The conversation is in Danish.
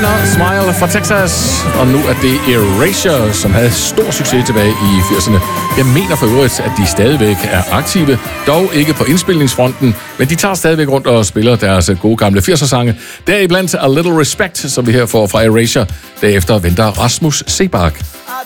Sinner Smile fra Texas. Og nu er det Erasure, som havde stor succes tilbage i 80'erne. Jeg mener for øvrigt, at de stadigvæk er aktive, dog ikke på indspilningsfronten, men de tager stadigvæk rundt og spiller deres gode gamle 80'er-sange. Deriblandt A Little Respect, som vi her får fra Erasure. Derefter venter Rasmus Seebach.